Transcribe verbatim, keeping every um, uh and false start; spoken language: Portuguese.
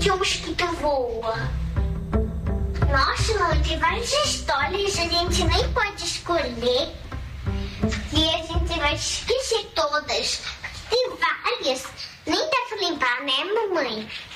onde um mosquito voa? Nossa, não, tem várias histórias, a gente nem pode escolher. E a gente vai esquecer todas. Tem várias. Nem dá pra lembrar, né, mamãe?